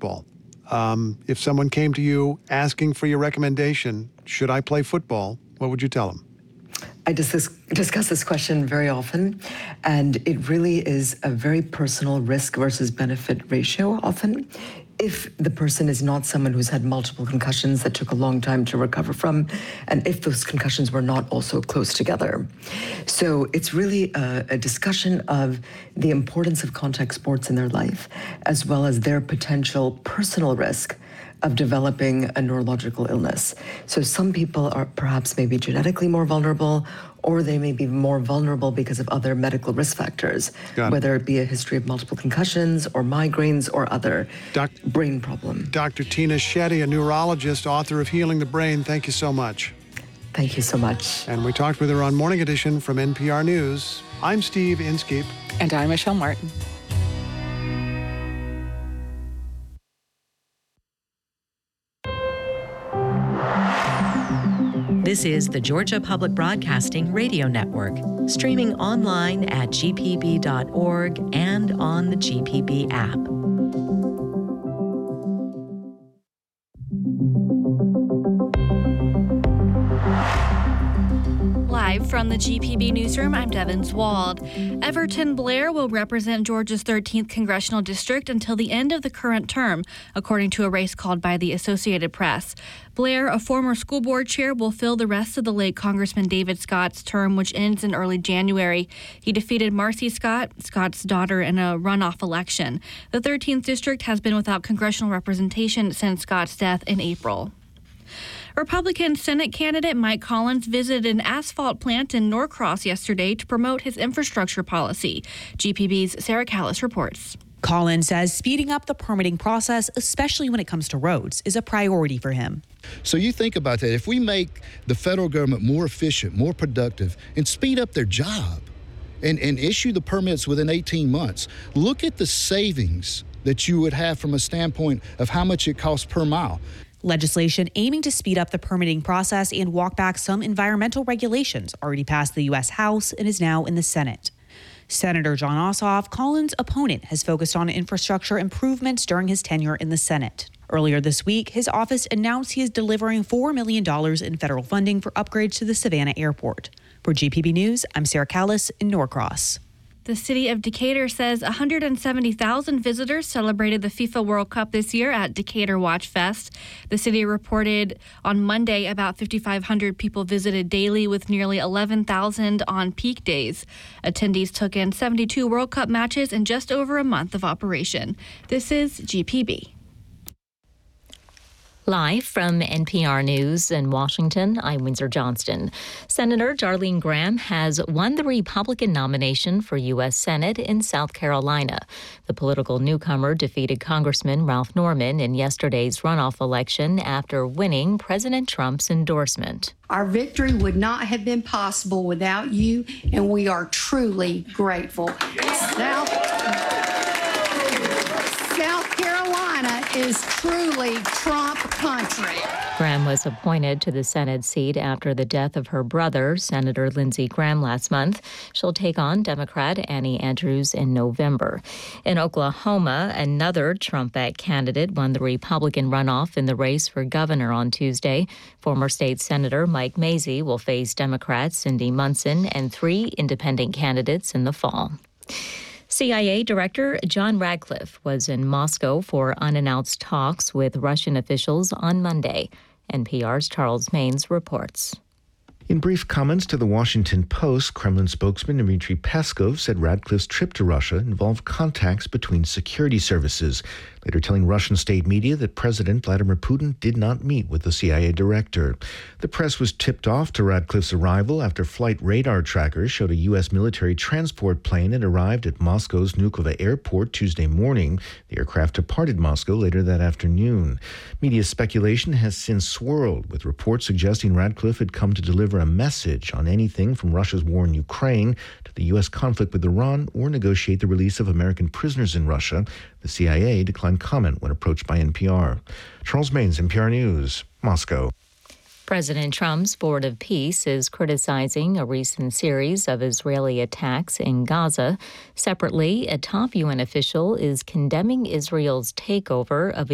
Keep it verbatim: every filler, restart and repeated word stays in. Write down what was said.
football. Um, if someone came to you asking for your recommendation, should I play football, what would you tell them? I discuss, discuss this question very often, and it really is a very personal risk versus benefit ratio often. If the person is not someone who's had multiple concussions that took a long time to recover from, and if those concussions were not also close together. So it's really a, a discussion of the importance of contact sports in their life, as well as their potential personal risk of developing a neurological illness. So some people are perhaps maybe genetically more vulnerable, or they may be more vulnerable because of other medical risk factors, Got it. whether it be a history of multiple concussions or migraines or other Doc- brain problem. Doctor Tina Shetty, a neurologist, author of Healing the Brain, thank you so much. Thank you so much. And we talked with her on Morning Edition from N P R News. I'm Steve Inskeep. And I'm Michelle Martin. This is the Georgia Public Broadcasting Radio Network, streaming online at g p b dot org and on the G P B app. Live from the G P B newsroom, I'm Devin Swald. Everton Blair will represent Georgia's thirteenth congressional district until the end of the current term, according to a race called by the Associated Press. Blair, a former school board chair, will fill the rest of the late Congressman David Scott's term, which ends in early January. He defeated Marcy Scott, Scott's daughter, in a runoff election. The thirteenth district has been without congressional representation since Scott's death in April. Republican Senate candidate Mike Collins visited an asphalt plant in Norcross yesterday to promote his infrastructure policy. G P B's Sarah Callis reports. Collins says speeding up the permitting process, especially when it comes to roads, is a priority for him. So you think about that. If we make the federal government more efficient, more productive, and speed up their job and, and issue the permits within eighteen months, look at the savings that you would have from a standpoint of how much it costs per mile. Legislation aiming to speed up the permitting process and walk back some environmental regulations already passed the U S House and is now in the Senate. Senator Jon Ossoff, Collins' opponent, has focused on infrastructure improvements during his tenure in the Senate. Earlier this week, his office announced he is delivering four million dollars in federal funding for upgrades to the Savannah Airport. For G P B News, I'm Sarah Callis in Norcross. The city of Decatur says one hundred seventy thousand visitors celebrated the FIFA World Cup this year at Decatur Watch Fest. The city reported on Monday about five thousand five hundred people visited daily, with nearly eleven thousand on peak days. Attendees took in seventy-two World Cup matches in just over a month of operation. This is G P B. Live from N P R News in Washington, I'm Windsor Johnston. Senator Darlene Graham has won the Republican nomination for U S Senate in South Carolina. The political newcomer defeated Congressman Ralph Norman in yesterday's runoff election after winning President Trump's endorsement. Our victory would not have been possible without you, and we are truly grateful. South, South Carolina is truly Trump country. Graham was appointed to the Senate seat after the death of her brother, Senator Lindsey Graham, last month. She'll take on Democrat Annie Andrews in November. In Oklahoma, another Trump-backed candidate won the Republican runoff in the race for governor on Tuesday. Former state Senator Mike Mazzei will face Democrat Cindy Munson and three independent candidates in the fall. C I A Director John Radcliffe was in Moscow for unannounced talks with Russian officials on Monday. N P R's Charles Maynes reports. In brief comments to the Washington Post, Kremlin spokesman Dmitry Peskov said Radcliffe's trip to Russia involved contacts between security services, later telling Russian state media that President Vladimir Putin did not meet with the C I A director. The press was tipped off to Radcliffe's arrival after flight radar trackers showed a U S military transport plane had arrived at Moscow's Vnukovo airport Tuesday morning. The aircraft departed Moscow later that afternoon. Media speculation has since swirled, with reports suggesting Radcliffe had come to deliver a message on anything from Russia's war in Ukraine to the U S conflict with Iran or negotiate the release of American prisoners in Russia. The C I A declined comment when approached by N P R. Charles Maynes, N P R News, Moscow. President Trump's Board of Peace is criticizing a recent series of Israeli attacks in Gaza. Separately, a top U N official is condemning Israel's takeover of a